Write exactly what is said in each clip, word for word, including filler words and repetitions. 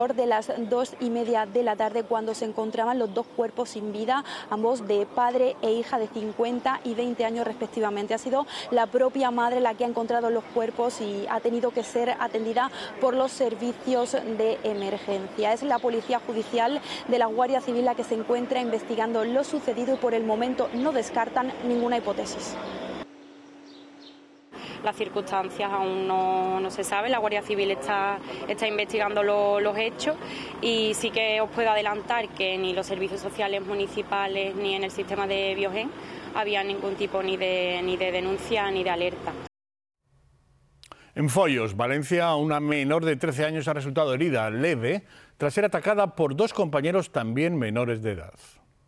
De las dos y media de la tarde, cuando se encontraban los dos cuerpos sin vida, ambos de padre e hija de cincuenta y veinte años respectivamente. Ha sido la propia madre la que ha encontrado los cuerpos y ha tenido que ser atendida por los servicios de emergencia. Es la Policía Judicial de la Guardia Civil la que se encuentra investigando lo sucedido y por el momento no descartan ninguna hipótesis. Las circunstancias aún no, no se saben, la Guardia Civil está, está investigando lo, los hechos y sí que os puedo adelantar que ni los servicios sociales municipales ni en el sistema de Biogen había ningún tipo ni de, ni de denuncia ni de alerta. En Foios, Valencia, una menor de trece años ha resultado herida leve tras ser atacada por dos compañeros también menores de edad.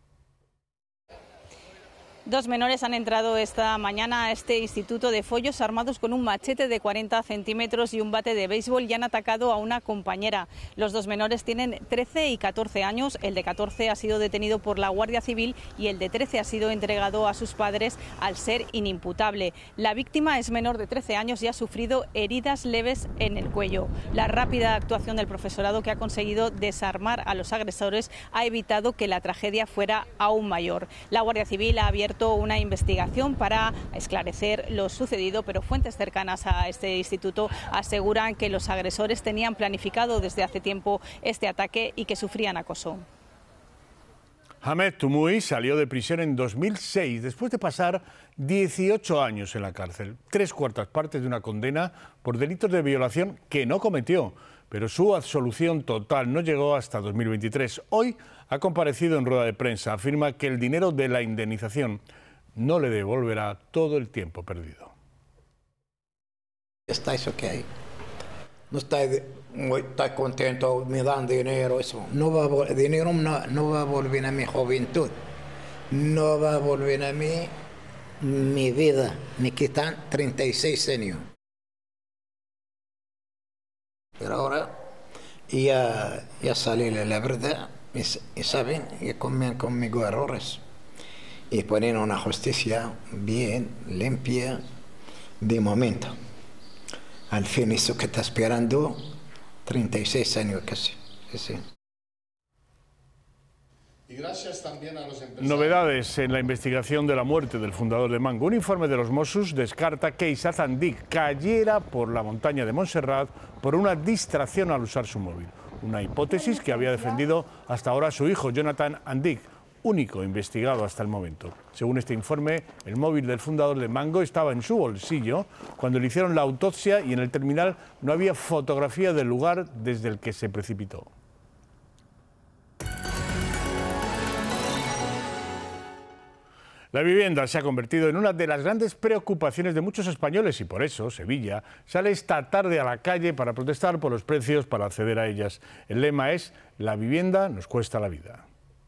Dos menores han entrado esta mañana a este instituto de Foios armados con un machete de cuarenta centímetros y un bate de béisbol y han atacado a una compañera. Los dos menores tienen trece y catorce años. El de catorce ha sido detenido por la Guardia Civil y el de trece ha sido entregado a sus padres al ser inimputable. La víctima es menor de trece años y ha sufrido heridas leves en el cuello. La rápida actuación del profesorado, que ha conseguido desarmar a los agresores, ha evitado que la tragedia fuera aún mayor. La Guardia Civil ha abierto una investigación para esclarecer lo sucedido, pero fuentes cercanas a este instituto aseguran que los agresores tenían planificado desde hace tiempo este ataque y que sufrían acoso. Ahmed Toumoui salió de prisión en dos mil seis después de pasar dieciocho años en la cárcel, tres cuartas partes de una condena por delitos de violación que no cometió, pero su absolución total no llegó hasta dos mil veintitrés. Hoy ha comparecido en rueda de prensa, afirma que el dinero de la indemnización no le devolverá todo el tiempo perdido. Estáis ok, no estáis muy estáis contento, me dan dinero, eso. No va a, dinero no, no va a volver a mi juventud, no va a volver a mí mi vida, me quitan treinta y seis años. Pero ahora ya, ya sale la verdad y, y saben, y comen conmigo errores y ponen una justicia bien, limpia, de momento. Al fin eso que está esperando treinta y seis años casi. Sí. Y gracias también a los empresarios. Novedades en la investigación de la muerte del fundador de Mango. Un informe de los Mossos descarta que Isaac Andic cayera por la montaña de Montserrat por una distracción al usar su móvil. Una hipótesis que había defendido hasta ahora su hijo, Jonathan Andic, único investigado hasta el momento. Según este informe, el móvil del fundador de Mango estaba en su bolsillo cuando le hicieron la autopsia y en el terminal no había fotografía del lugar desde el que se precipitó. La vivienda se ha convertido en una de las grandes preocupaciones de muchos españoles y por eso Sevilla sale esta tarde a la calle para protestar por los precios para acceder a ellas. El lema es: la vivienda nos cuesta la vida.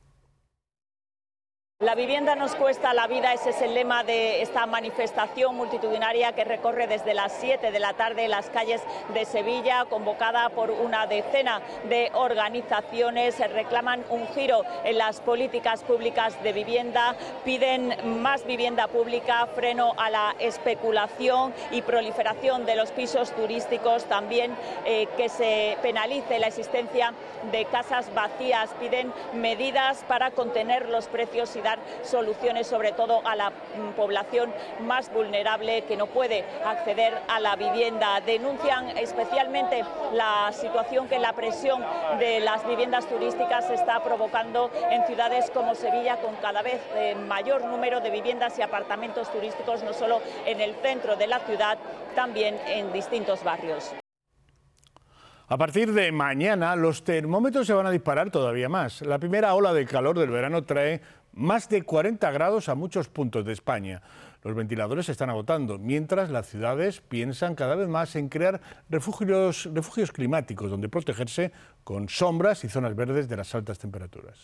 La vivienda nos cuesta la vida, ese es el lema de esta manifestación multitudinaria que recorre desde las siete de la tarde las calles de Sevilla, convocada por una decena de organizaciones. Reclaman un giro en las políticas públicas de vivienda, piden más vivienda pública, freno a la especulación y proliferación de los pisos turísticos, también eh, que se penalice la existencia de casas vacías, piden medidas para contener los precios y dar soluciones sobre todo a la población más vulnerable que no puede acceder a la vivienda. Denuncian especialmente la situación que la presión de las viviendas turísticas está provocando en ciudades como Sevilla, con cada vez mayor número de viviendas y apartamentos turísticos, no solo en el centro de la ciudad, también en distintos barrios. A partir de mañana los termómetros se van a disparar todavía más. La primera ola de calor del verano trae más de cuarenta grados a muchos puntos de España. Los ventiladores se están agotando, mientras las ciudades piensan cada vez más en crear refugios, refugios climáticos donde protegerse con sombras y zonas verdes de las altas temperaturas.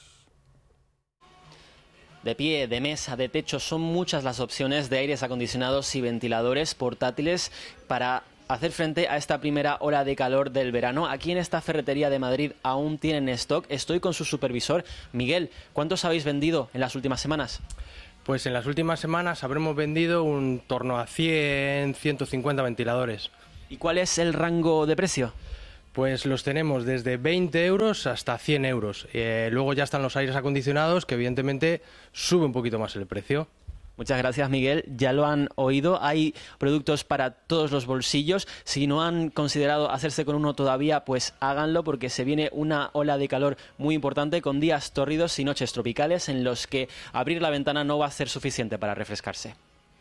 De pie, de mesa, de techo, son muchas las opciones de aires acondicionados y ventiladores portátiles para hacer frente a esta primera ola de calor del verano. Aquí en esta ferretería de Madrid aún tienen stock. Estoy con su supervisor. Miguel, ¿cuántos habéis vendido en las últimas semanas? Pues en las últimas semanas habremos vendido un torno a cien, ciento cincuenta ventiladores. ¿Y cuál es el rango de precio? Pues los tenemos desde veinte euros hasta cien euros. Eh, luego ya están los aires acondicionados, que evidentemente sube un poquito más el precio. Muchas gracias, Miguel. Ya lo han oído, hay productos para todos los bolsillos. Si no han considerado hacerse con uno todavía, pues háganlo, porque se viene una ola de calor muy importante, con días tórridos y noches tropicales en los que abrir la ventana no va a ser suficiente para refrescarse.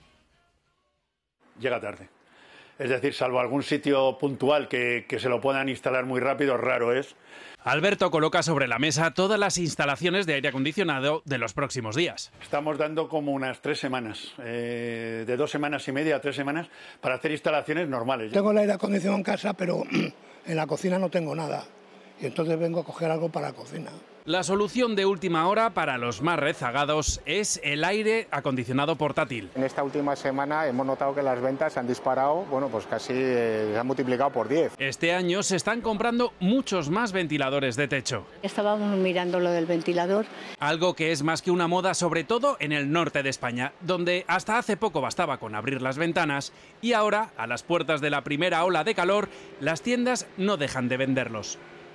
Llega tarde. Es decir, salvo algún sitio puntual que, que se lo puedan instalar muy rápido, raro es. Alberto coloca sobre la mesa todas las instalaciones de aire acondicionado de los próximos días. Estamos dando como unas tres semanas, eh, de dos semanas y media a tres semanas, para hacer instalaciones normales. Tengo el aire acondicionado en casa, pero en la cocina no tengo nada. Y entonces vengo a coger algo para la cocina. La solución de última hora para los más rezagados es el aire acondicionado portátil. En esta última semana hemos notado que las ventas se han disparado, bueno, pues casi eh, se han multiplicado por diez. Este año se están comprando muchos más ventiladores de techo. Estábamos mirando lo del ventilador. Algo que es más que una moda, sobre todo en el norte de España, donde hasta hace poco bastaba con abrir las ventanas y ahora, a las puertas de la primera ola de calor, las tiendas no dejan de venderlos.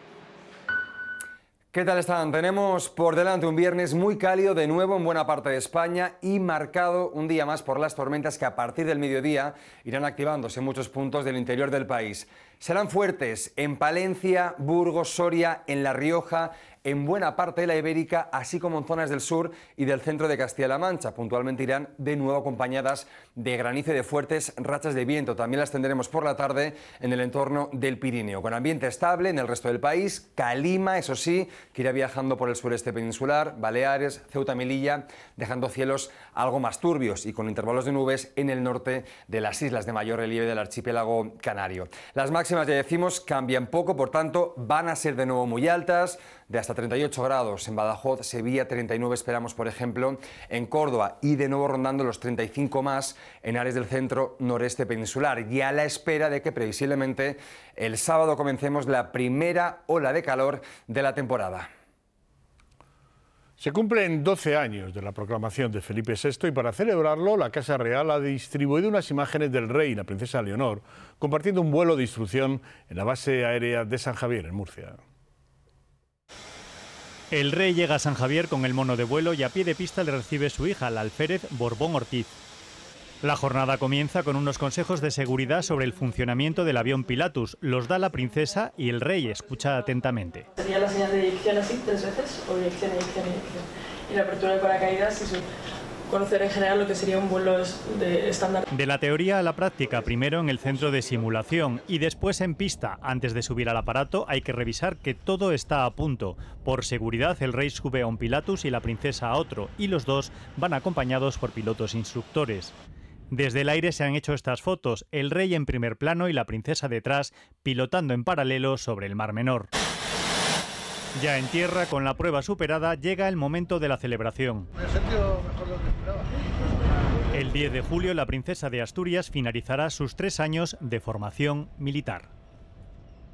¿Qué tal están? Tenemos por delante un viernes muy cálido de nuevo en buena parte de España y marcado un día más por las tormentas que a partir del mediodía irán activándose en muchos puntos del interior del país. Serán fuertes en Palencia, Burgos, Soria, en La Rioja, en buena parte de la Ibérica, así como en zonas del sur y del centro de Castilla-La Mancha. Puntualmente irán de nuevo acompañadas de granizo y de fuertes rachas de viento. También las tendremos por la tarde en el entorno del Pirineo. Con ambiente estable en el resto del país, calima, eso sí, que irá viajando por el sureste peninsular, Baleares, Ceuta, Melilla, dejando cielos algo más turbios y con intervalos de nubes en el norte de las islas de mayor relieve del archipiélago canario. Las máximas, ya decimos, cambian poco, por tanto, van a ser de nuevo muy altas, de hasta treinta y ocho grados en Badajoz, Sevilla, treinta y nueve esperamos, por ejemplo, en Córdoba, y de nuevo rondando los treinta y cinco más en áreas del centro noreste peninsular, y a la espera de que previsiblemente el sábado comencemos la primera ola de calor de la temporada. Se cumplen doce años de la proclamación de Felipe sexto y para celebrarlo la Casa Real ha distribuido unas imágenes del rey y la princesa Leonor, compartiendo un vuelo de instrucción en la base aérea de San Javier, en Murcia. El rey llega a San Javier con el mono de vuelo y a pie de pista le recibe su hija, la alférez Borbón Ortiz. La jornada comienza con unos consejos de seguridad sobre el funcionamiento del avión Pilatus. Los da la princesa y el rey escucha atentamente. Sería la señal de eyección así tres veces, o eyección, eyección, eyección. Y la apertura de paracaídas, eso. Conocer en general lo que sería un vuelo de estándar. De la teoría a la práctica, primero en el centro de simulación y después en pista. Antes de subir al aparato hay que revisar que todo está a punto. Por seguridad, el rey sube a un Pilatus y la princesa a otro, y los dos van acompañados por pilotos instructores. Desde el aire se han hecho estas fotos, el rey en primer plano y la princesa detrás, pilotando en paralelo sobre el Mar Menor. Ya en tierra, con la prueba superada, llega el momento de la celebración. Me he sentido mejor de lo que esperaba. El diez de julio, la princesa de Asturias finalizará sus tres años de formación militar.